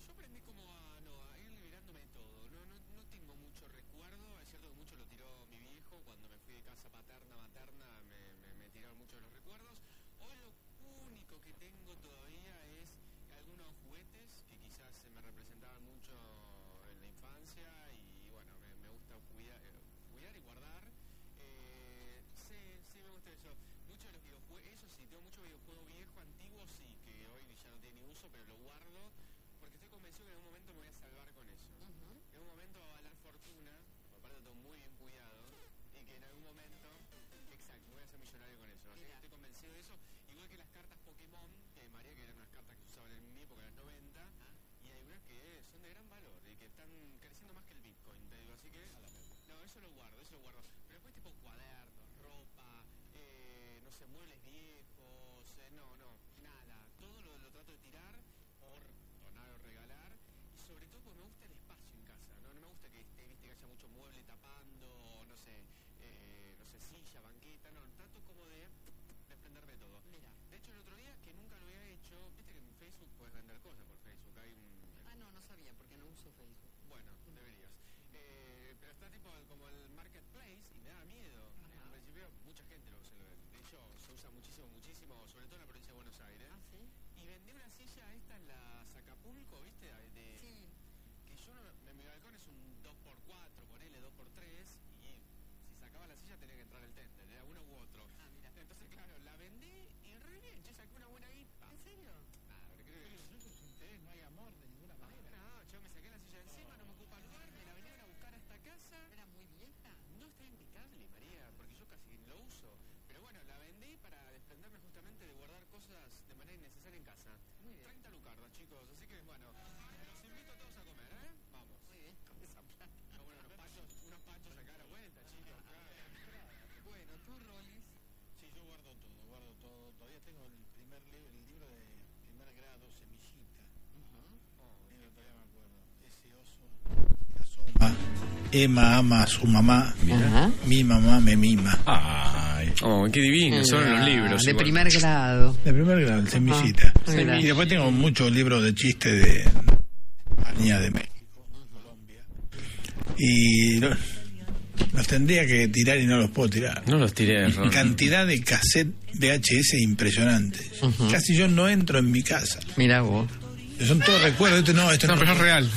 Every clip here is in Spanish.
yo aprendí como a ir liberándome de todo. No tengo mucho recuerdo. Es cierto que mucho lo tiró mi viejo. Cuando me fui de casa materna, me tiraron mucho de los recuerdos. Hoy lo único que tengo todavía es algunos juguetes que quizás se me representaban mucho en la infancia. Y bueno, me gusta cuidar y guardar. Sí, me gusta eso. Mucho de los videojuegos, eso sí, tengo mucho videojuego viejo, antiguo, sí, que hoy ya no tiene ni uso, pero lo guardo porque estoy convencido que en algún momento me voy a salvar con eso. En algún momento va a valer fortuna, aparte todo muy bien cuidado, y que en algún momento, exacto, voy a ser millonario con eso. Así que estoy convencido de eso, igual que las cartas Pokémon, que María, que eran unas cartas que se usaban en mi época, en los 90, y hay unas que son de gran valor y que están creciendo más que el Bitcoin, te digo, así que no, eso lo guardo. Pero después tipo cuadernos, ropa, no sé, muebles viejos, nada. Todo lo trato de tirar o donar o regalar. Y sobre todo porque me gusta el espacio en casa. No me gusta que esté, viste, que haya mucho mueble tapando, no sé, silla, banqueta. No, trato como de desprenderme de todo. Mira, de hecho el otro día, que nunca lo había hecho, viste que en Facebook puedes vender cosas por Facebook. Hay un... no sabía porque no uso Facebook. Bueno, deberías. Pero está tipo como el marketplace y me da miedo. En principio mucha gente lo usa. De hecho se usa muchísimo, sobre todo en la provincia de Buenos Aires. ¿Sí? Y vendí una silla esta en la Acapulco, ¿viste? Sí. Que yo en mi balcón es un 2x4, ponele 2x3, y si sacaba la silla tenía que entrar el tender, era uno u otro. Mira. Entonces claro, la vendí y re bien, yo saqué una buena guita. ¿En serio? Creo que Eso es interés, no hay amor de ninguna manera. no, yo me saqué la silla encima, no me ocupa lugar, me la vinieron a buscar a esta casa. ¿Era muy vieja? No está impecable, María, porque yo casi lo uso. Pero bueno, la vendí para desprenderme justamente de guardar cosas de manera innecesaria en casa. Muy bien. 30 lucardas, chicos. Así que bueno, los invito a todos a comer, ¿eh? Vamos. Muy bien, con esa plata. Bueno, unos panchos acá a la vuelta, chicos. Bueno, tú, Rolis. Sí, yo guardo todo. Todavía tengo el libro de primer grado, Semillita. Todavía me acuerdo. Ese oso que asoma. Emma ama a su mamá. Ajá. Mi mamá me mima. Ay, qué divino, son los libros. De igual. primer grado. De primer grado, Semillita. Mira. Y después tengo muchos libros de chistes de España, de México, Colombia. Y los tendría que tirar y no los puedo tirar. No los tiré, Ron. Cantidad de cassette VHS impresionantes. Casi yo no entro en mi casa. Mira vos. Son todos recuerdos. Esto no pero es real.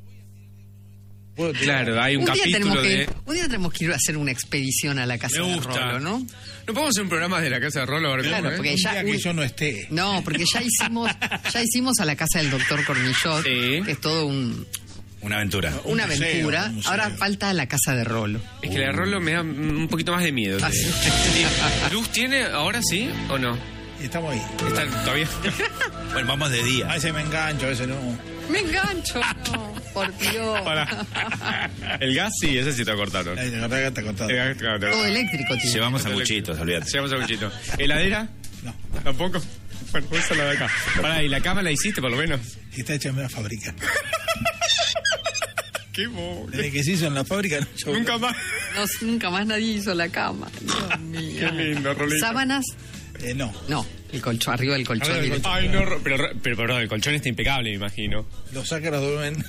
puedo tirar. Claro, hay un día capítulo de... un día tenemos que ir a hacer una expedición a la casa Me de gusta. Rolo, ¿no? ¿No podemos hacer un programa de la casa de Rolo ahora Claro, mismo, porque Un ya... día que yo no esté. No, porque ya hicimos a la casa del doctor Cornillot, Sí. que es todo Una aventura. una museo, aventura. un museo. Ahora falta la casa de Rolo. Es que la de Rolo me da un poquito más de miedo. Ah, te sí. digo. ¿Luz tiene ahora sí o no? Y estamos ahí. ¿Está todavía? Bueno, vamos de día. A veces me engancho, a veces no. Me engancho. No, por Dios. El gas sí, ese sí te cortaron. Ahí, la verdad que está cortado. Todo eléctrico, tío. Llevamos sanguchitos, olvídate. Llevamos a Buchito. ¿Heladera? No. ¿Tampoco? Bueno, esa es la de acá. Pará, ¿y la cama la hiciste por lo menos? Y está hecha en una fábrica. Qué bobo. Desde que se hizo en la fábrica, no, yo- Nunca más. No, nunca más nadie hizo la cama. Dios mío. Qué lindo, Rolito. ¿Sábanas? No. No, el colchón, arriba del colchón. Arriba del directo. Ay, no, pero perdón, el colchón está impecable, me imagino. Los ácaros duermen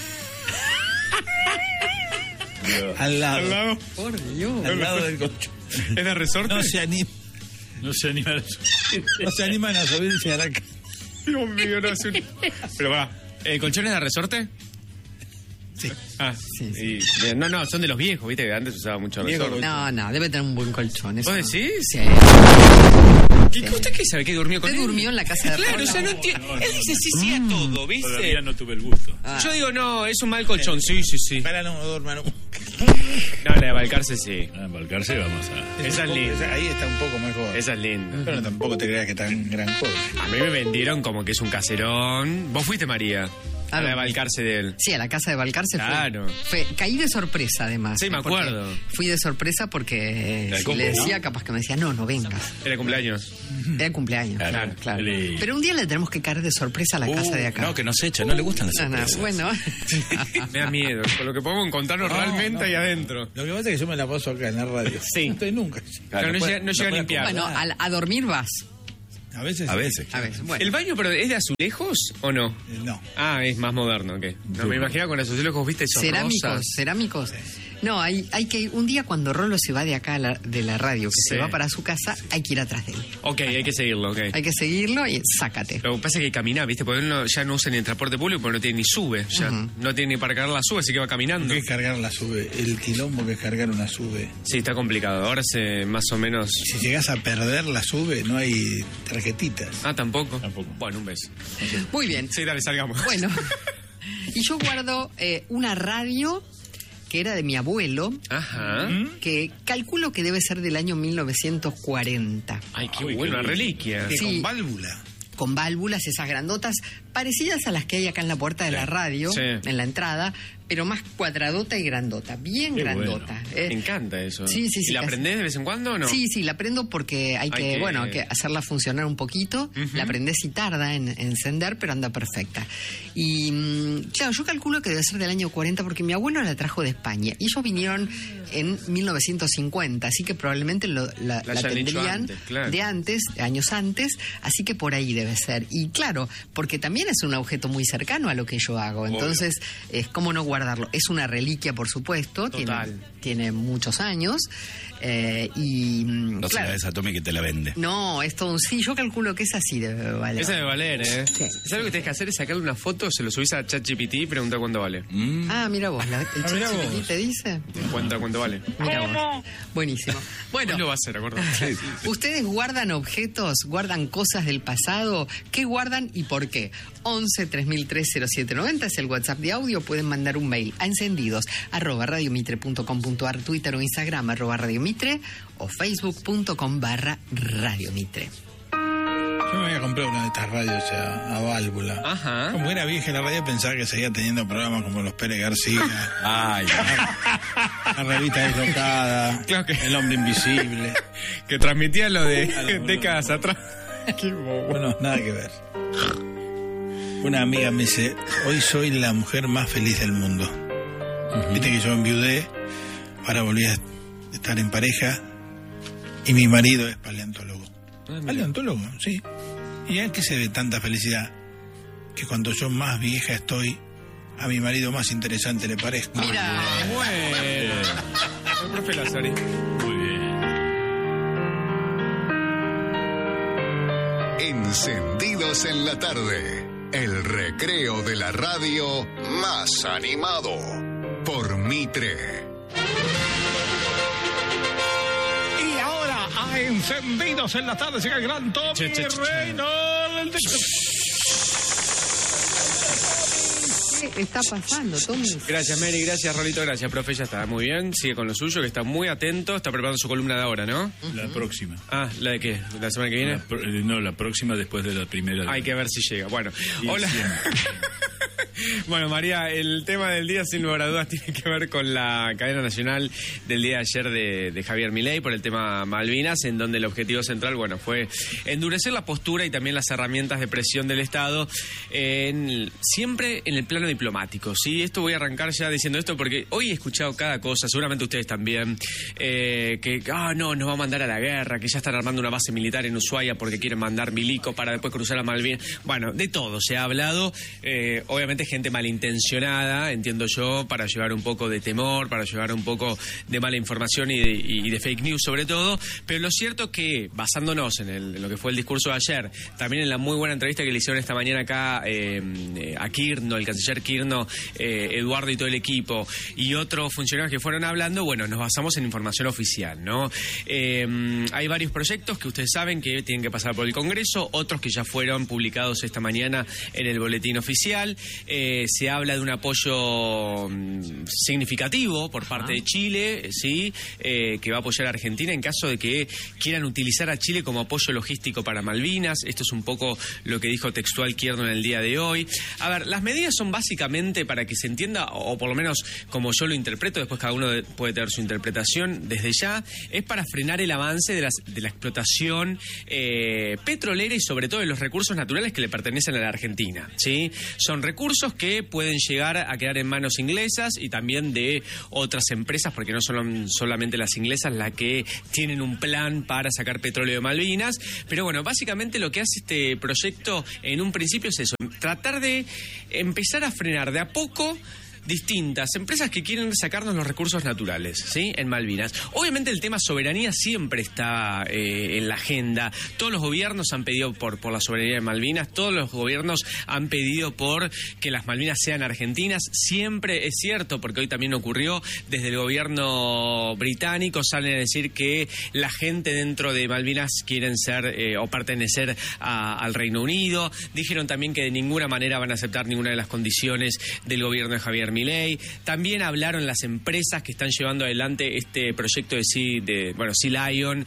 al lado. ¿Al lado? Por Dios. Al lado del colchón. ¿Es de resorte? No se animan a subirse a la cama. Dios mío, no hace un... Pero va, ¿el colchón es de resorte? Sí. Ah, Sí, y- no, son de los viejos, viste, que antes se usaba mucho Viejo resorte. No, debe tener un buen colchón. Eso. ¿Vos decís? Sí. ¿Usted qué sabe? ¿Que durmió con ¿Usted él? durmió en la casa de Claro, Rolo? o sea, no entiendo. Él dice sí a todo, ¿viste? Todavía no tuve el gusto. Ah. Yo digo, no, es un mal colchón, sí. Para no duerman. No, la de Balcarce sí. A embarcarse vamos a... Esa es linda. Ahí está un poco mejor. Esa es linda. Pero tampoco te creas que tan gran cosa. A mí me vendieron como que es un caserón. ¿Vos fuiste, María? A la de Balcarce de él. Sí, a la casa de Balcarce Claro. caí de sorpresa, además. Sí, me porque acuerdo. Fui de sorpresa porque Era si cumple, le decía, ¿no? capaz que me decía, no vengas. Era cumpleaños. Era cumpleaños, Claro, claro. qué Pero un día le tenemos que caer de sorpresa a la casa de acá. No, que nos echa, no le gustan las No, sorpresas. bueno. Me da miedo. Con lo que podemos encontrarnos realmente ahí adentro. Lo que pasa es que yo me la paso acá en la radio. Sí. No estoy nunca. Pero no llega a limpiar. Bueno, a dormir vas. A veces. A veces. A ver, bueno. ¿El baño, pero es de azulejos o no? No. Ah, es más moderno, ¿ok? No, me imaginaba con azulejos, viste, esos rosas. Cerámicos. No, hay que ir. Un día cuando Rolo se va de acá de la radio, que Sí. se va para su casa, hay que ir atrás de él. Ok, hay que seguirlo, ok. Hay que seguirlo y sácate. Lo que pasa es que camina, ¿viste? Porque él ya no usa ni el transporte público porque no tiene ni sube. Ya no tiene ni para cargar la sube, así que va caminando. ¿Qué es cargar la sube? El quilombo que es cargar una sube. Sí, está complicado. Ahora se más o menos... Si llegas a perder la sube, no hay tarjetitas. Ah, ¿tampoco? Tampoco. Bueno, un beso. Muy bien. Sí, dale, salgamos. Bueno. Y yo guardo una radio que era de mi abuelo, Ajá. que calculo que debe ser del año 1940. Ay, qué Uy, qué buena lindo. reliquia. Que Sí. con válvula. Con válvulas, esas grandotas, parecidas a las que hay acá en la puerta de la radio, Sí. en la entrada, pero más cuadradota y grandota, bien Qué grandota. Me encanta eso. Sí. ¿Y la aprendés de vez en cuando o no? Sí, la prendo porque hay que hacerla funcionar un poquito. La prendés y tarda en encender, pero anda perfecta. Y claro, yo calculo que debe ser del año 40 porque mi abuelo la trajo de España y ellos vinieron en 1950, así que probablemente la hayan hecho tendrían antes, claro. de antes, años antes, así que por ahí debe ser. Y claro, porque también es un objeto muy cercano a lo que yo hago, entonces es como no guardarlo. Es una reliquia, por supuesto, Total. tiene muchos años. Y No se claro, la des a Tommy que te la vende. no, es todo un sí, yo calculo que es así debe valer. Esa debe valer, ¿eh? Sí. ¿Sabes lo que tenés que hacer? Es sacarle una foto, se lo subís a ChatGPT y preguntar cuánto vale. Ah, mira vos, el mira ChatGPT vos. te dice. ¿Cuánto vale? Mira vos. Buenísimo. Bueno, Hoy lo va a hacer, acordate. ¿ustedes guardan objetos, guardan cosas del pasado? ¿Qué guardan y por qué? 11 3003 0790 es el WhatsApp de audio. Pueden mandar un mail a encendidos@radiomitre.com.ar, Twitter o Instagram @radiomitre o facebook.com/radiomitre. Yo me había comprado una de estas radios a válvula. Ajá. Como era vieja la radio, pensaba que seguía teniendo programas como Los Pérez García, Ay, la revista Deslocada, Claro que- El Hombre Invisible. Que transmitía lo de Claro, décadas atrás. Qué bobo. Bueno, nada que ver. Una amiga me dice, hoy soy la mujer más feliz del mundo. Viste que yo enviudé, ahora volví a estar en pareja y mi marido es paleontólogo. Paleontólogo, sí. ¿Y a qué se ve tanta felicidad? Que cuando yo más vieja estoy, a mi marido más interesante le parezco. Mira, Bueno. El profe Lazari. muy bien. Encendidos en la tarde, el recreo de la radio más animado por Mitre. Y ahora, a Encendidos en la tarde, llega el gran Tommy Che, che, che, che. Reynolds. ¿qué está pasando, Tommy? Gracias, Mary. Gracias, Rolito. Gracias, profe. Ya está. Muy bien. Sigue con lo suyo, que está muy atento. Está preparando su columna de ahora, ¿no? La próxima. Ah, ¿la de qué? ¿La semana que viene? No, la próxima después de la primera. Hay que ver si llega. Bueno, Y hola. siempre. Bueno, María, el tema del día, sin lugar a dudas, tiene que ver con la cadena nacional del día de ayer de Javier Milei por el tema Malvinas, en donde el objetivo central, bueno, fue endurecer la postura y también las herramientas de presión del Estado, siempre en el plano diplomático, ¿sí? Esto voy a arrancar ya diciendo esto porque hoy he escuchado cada cosa, seguramente ustedes también, no, nos va a mandar a la guerra, que ya están armando una base militar en Ushuaia porque quieren mandar milicos para después cruzar a Malvinas. Bueno, de todo se ha hablado, obviamente gente malintencionada, entiendo yo, para llevar un poco de temor, para llevar un poco de mala información y de fake news sobre todo, pero lo cierto es que, basándonos en lo que fue el discurso de ayer, también en la muy buena entrevista que le hicieron esta mañana acá a Kirno, el canciller Kirno, Eduardo y todo el equipo, y otros funcionarios que fueron hablando, bueno, nos basamos en información oficial, ¿no? Hay varios proyectos que ustedes saben que tienen que pasar por el Congreso, otros que ya fueron publicados esta mañana en el boletín oficial. Se habla de un apoyo significativo por parte de Chile, ¿sí? Que va a apoyar a Argentina en caso de que quieran utilizar a Chile como apoyo logístico para Malvinas. Esto es un poco lo que dijo textual Kirno en el día de hoy. A ver, las medidas son básicamente, para que se entienda, o por lo menos como yo lo interpreto, después cada uno puede tener su interpretación desde ya, es para frenar el avance de la explotación petrolera y sobre todo de los recursos naturales que le pertenecen a la Argentina, ¿sí? Son recursos recursos que pueden llegar a quedar en manos inglesas y también de otras empresas, porque no son solamente las inglesas las que tienen un plan para sacar petróleo de Malvinas. Pero bueno, básicamente lo que hace este proyecto en un principio es eso, tratar de empezar a frenar de a poco distintas empresas que quieren sacarnos los recursos naturales, ¿sí? En Malvinas. Obviamente el tema soberanía siempre está en la agenda. Todos los gobiernos han pedido por la soberanía de Malvinas, todos los gobiernos han pedido por que las Malvinas sean argentinas. Siempre es cierto, porque hoy también ocurrió, desde el gobierno británico salen a decir que la gente dentro de Malvinas quieren ser o pertenecer al Reino Unido. Dijeron también que de ninguna manera van a aceptar ninguna de las condiciones del gobierno de Javier Milei. También hablaron las empresas que están llevando adelante este proyecto de Sea Lion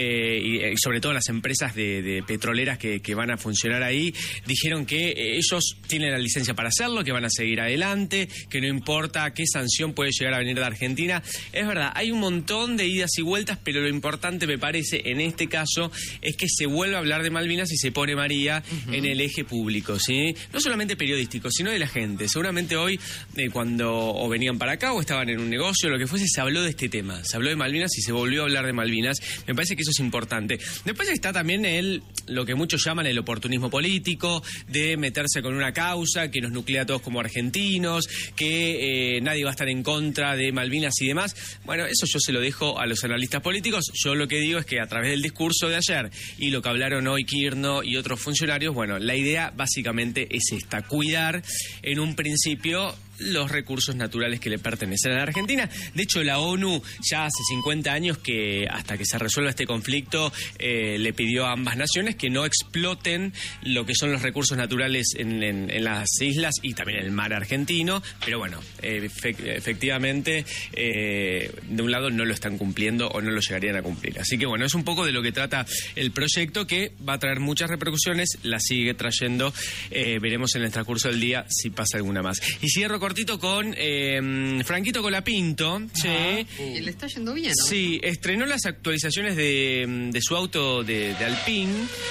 y sobre todo las empresas de petroleras que van a funcionar ahí. Dijeron que ellos tienen la licencia para hacerlo, que van a seguir adelante, que no importa qué sanción puede llegar a venir de Argentina. Es verdad, hay un montón de idas y vueltas, pero lo importante me parece en este caso es que se vuelve a hablar de Malvinas y se pone María en el eje público, ¿sí? No solamente periodístico, sino de la gente. Seguramente hoy cuando o venían para acá o estaban en un negocio, lo que fuese, se habló de este tema, se habló de Malvinas y se volvió a hablar de Malvinas. Me parece que eso es importante. Después está también lo que muchos llaman el oportunismo político, de meterse con una causa que nos nuclea a todos como argentinos, que nadie va a estar en contra de Malvinas y demás. Bueno, eso yo se lo dejo a los analistas políticos. Yo lo que digo es que a través del discurso de ayer y lo que hablaron hoy Kirno y otros funcionarios, bueno, la idea básicamente es esta: cuidar en un principio los recursos naturales que le pertenecen a la Argentina. De hecho, la ONU ya hace 50 años que, hasta que se resuelva este conflicto, le pidió a ambas naciones que no exploten lo que son los recursos naturales en las islas y también en el mar argentino. Pero bueno, efectivamente, de un lado no lo están cumpliendo o no lo llegarían a cumplir. Así que bueno, es un poco de lo que trata el proyecto, que va a traer muchas repercusiones, la sigue trayendo. Veremos en el transcurso del día si pasa alguna más. Y cierro cortito con Franquito Colapinto. Sí. Y le está yendo bien, ¿no? Sí, estrenó las actualizaciones de su auto de Alpine.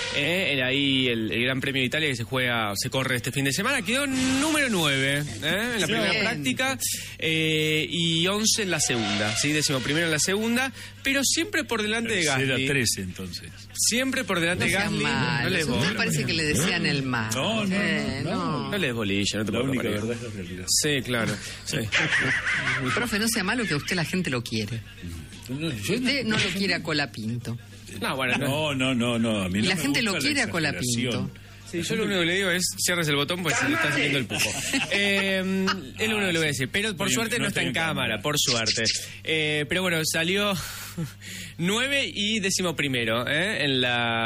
Ahí el Gran Premio de Italia que se corre este fin de semana. Quedó número 9 en la primera práctica y 11 en la segunda. Sí, 11º en la segunda, pero siempre por delante de Gasly. Era 13 entonces. Siempre por delante de Gasly. No les me parece que le decían el mar. No les bolilla, no te la puedo única parar. verdad es la realidad. Sí, claro. Sí. Profe, no sea malo, que a usted la gente lo quiere. Usted no lo quiere a Colapinto. No, bueno, No. A mí Y no la me gente lo gusta la quiere a Colapinto. exageración. Sí, yo lo único que le digo es cierres el botón porque se le está saliendo el pupo. Es lo único que le voy a decir. Pero por suerte no está en cámara, por suerte. Pero bueno, salió 9 y 11º en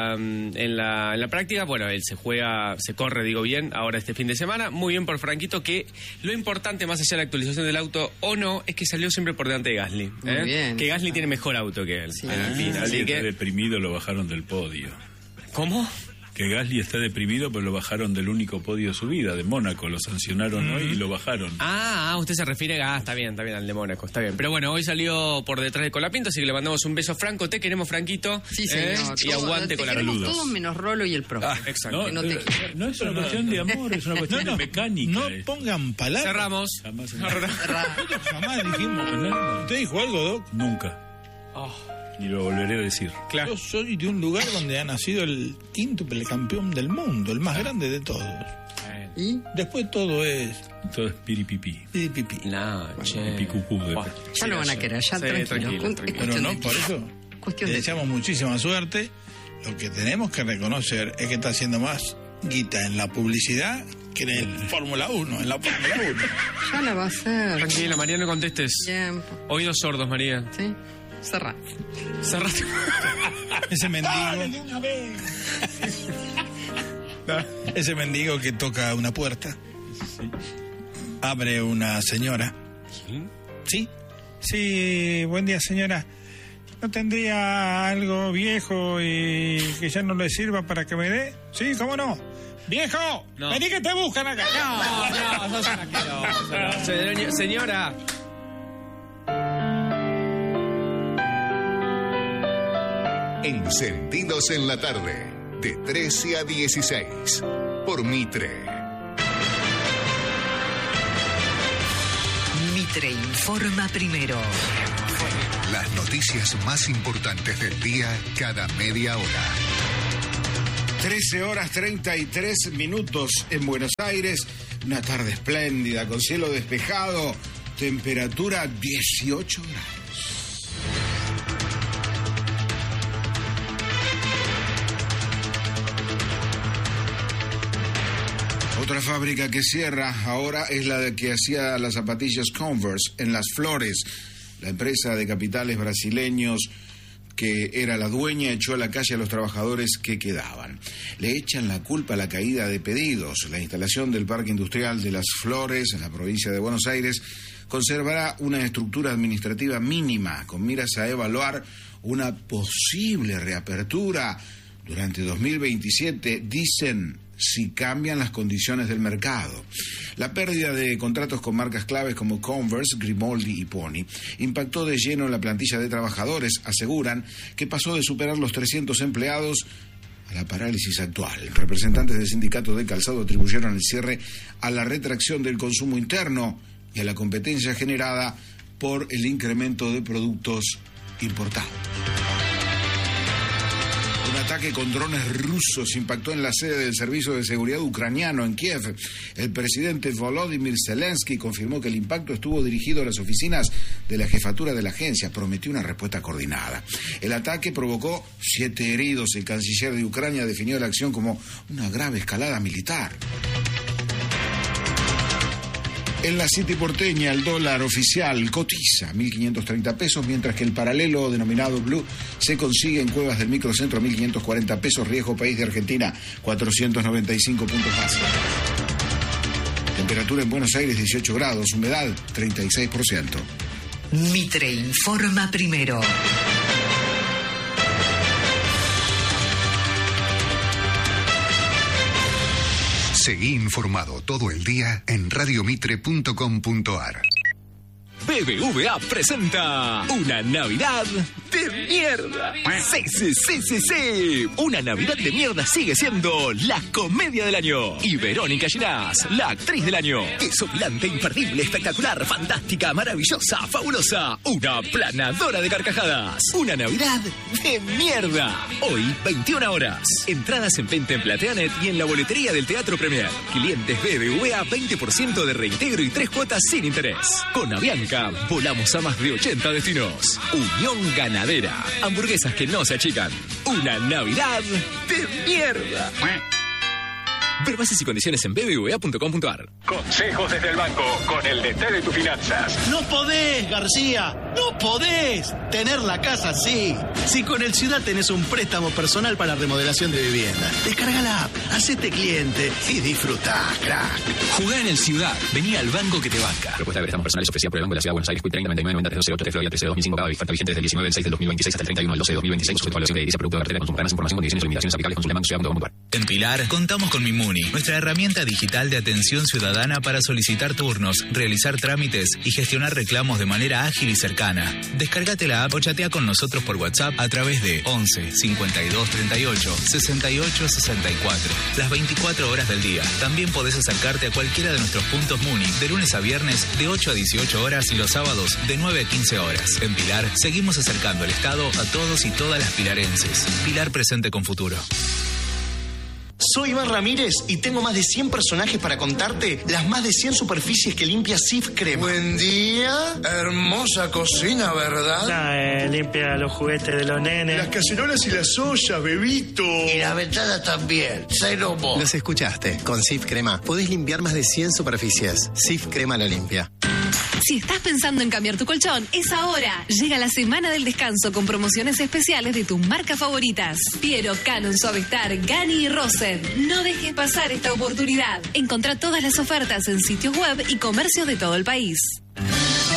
la práctica. Bueno, él se corre, digo bien, ahora este fin de semana. Muy bien por Franquito, que lo importante, más allá de la actualización del auto o no, es que salió siempre por delante de Gasly. Muy bien. Que Gasly tiene mejor auto que él. Sí. Así Está que... deprimido, lo bajaron del podio. ¿Cómo? Que Gasly está deprimido, pero lo bajaron del único podio de su vida, de Mónaco. Lo sancionaron hoy y lo bajaron. Usted se refiere a... está bien, al de Mónaco, está bien. Pero bueno, hoy salió por detrás de Colapinto, así que le mandamos un beso. Franco, te queremos, Franquito. Sí, señor. Y aguante con la saludos. Todos menos Rolo y el profe. Exacto. Que no te quiero. No es una cuestión de amor, es una cuestión de mecánica. No pongan palabras. Cerramos. Jamás Jamás dijimos. ¿Usted dijo algo, Doc? Nunca. Y lo volveré a decir. Claro. Yo soy de un lugar donde ha nacido el quíntuple campeón del mundo, el más grande de todos. Y después todo es Todo es piripipí. pipí. No, che. Picucú de Ya lo van a querer, ya Sí, tranquilo. tranquilo. Es Pero cuestión no, de por tiempo. eso Cuestión le de deseamos muchísima suerte. Lo que tenemos que reconocer es que está haciendo más guita en la publicidad que en el Fórmula 1, en la Fórmula 1. Ya la va a hacer. Tranquila, María, no contestes. Tiempo. Oídos sordos, María. ¿Sí? Cerrá. Cerrate. Ese mendigo. Ese mendigo que toca una puerta. Abre una señora. ¿Sí? Sí, buen día, señora. ¿No tendría algo viejo y que ya no le sirva para que me dé? Sí, ¿cómo no? ¡Viejo! No. ¡Vení que te buscan acá! No, sos asqueroso. Señora. Encendidos en la tarde, de 13 a 16, por Mitre. Mitre informa primero. Las noticias más importantes del día cada media hora. 13 horas 33 minutos en Buenos Aires. Una tarde espléndida, con cielo despejado. Temperatura 18 grados. Otra fábrica que cierra ahora es la de que hacía las zapatillas Converse en Las Flores. La empresa de capitales brasileños que era la dueña echó a la calle a los trabajadores que quedaban. Le echan la culpa a la caída de pedidos. La instalación del Parque Industrial de Las Flores, en la provincia de Buenos Aires, conservará una estructura administrativa mínima con miras a evaluar una posible reapertura durante 2027, dicen, si cambian las condiciones del mercado. La pérdida de contratos con marcas claves como Converse, Grimaldi y Pony impactó de lleno en la plantilla de trabajadores. Aseguran que pasó de superar los 300 empleados a la parálisis actual. Representantes del sindicato de calzado atribuyeron el cierre a la retracción del consumo interno y a la competencia generada por el incremento de productos importados. Un ataque con drones rusos impactó en la sede del Servicio de Seguridad ucraniano en Kiev. El presidente Volodymyr Zelensky confirmó que el impacto estuvo dirigido a las oficinas de la jefatura de la agencia. Prometió una respuesta coordinada. El ataque provocó 7 heridos. El canciller de Ucrania definió la acción como una grave escalada militar. En la City porteña, el dólar oficial cotiza 1.530 pesos, mientras que el paralelo denominado Blue se consigue en Cuevas del Microcentro 1.540 pesos, Riesgo País de Argentina 495 puntos básicos. Temperatura en Buenos Aires 18 grados, humedad 36%. Mitre informa primero. Seguí informado todo el día en radiomitre.com.ar. BBVA presenta una Navidad de mierda. Sí. Una Navidad de mierda sigue siendo la comedia del año. Y Verónica Ginás, la actriz del año. Es opulante, imperdible, espectacular, fantástica, maravillosa, fabulosa. Una planadora de carcajadas. Una Navidad de mierda. Hoy, 21 horas. Entradas en venta en Plateanet y en la boletería del Teatro Premier. Clientes BBVA, 20% de reintegro y 3 cuotas sin interés. Con Avianca volamos a más de 80 destinos. Unión Ganadera. Hamburguesas que no se achican. Una Navidad de mierda. Ver bases y condiciones en bbva.com.ar. Consejos desde el banco con el DT de tus finanzas. No podés, García, no podés tener la casa así. Si con el Ciudad tenés un préstamo personal para remodelación de vivienda, descarga la app, hacete cliente y disfrutá, crack. Jugá en el Ciudad, vení al banco que te banca. Propuesta de préstamos personales ofrecida por el Banco de la Ciudad de Buenos Aires, 30 99 90 13 Florida 13 2005 cada oferta vigente desde el 19 del 6 del 2026 hasta el 31 del 12 de 2026, sujeto a evaluación de edilicia, producto de cartera, consultar más información, condiciones y limitaciones aplicables, consulta en bancociudad.com.ar. En Pilar contamos con Mimuni, nuestra herramienta digital de atención ciudadana para solicitar turnos, realizar trámites y gestionar reclamos de manera ágil y cercana. Descárgate la app o chatea con nosotros por WhatsApp a través de 11 52 38 68 64. Las 24 horas del día. También podés acercarte a cualquiera de nuestros puntos Muni de lunes a viernes de 8 a 18 horas y los sábados de 9 a 15 horas. En Pilar seguimos acercando el Estado a todos y todas las pilarenses. Pilar presente con futuro. Soy Iván Ramírez y tengo más de 100 personajes para contarte las más de 100 superficies que limpia Cif Crema. Buen día, hermosa cocina, ¿verdad? Limpia los juguetes de los nenes. Las cacerolas y las ollas, bebito. Y las ventanas también, cero vos. Los escuchaste, con Cif Crema podés limpiar más de 100 superficies. Cif Crema la limpia. Si estás pensando en cambiar tu colchón, es ahora. Llega la semana del descanso con promociones especiales de tus marcas favoritas. Piero, Canon, Suavestar, Gani y Rosen. No dejes pasar esta oportunidad. Encontrá todas las ofertas en sitios web y comercios de todo el país.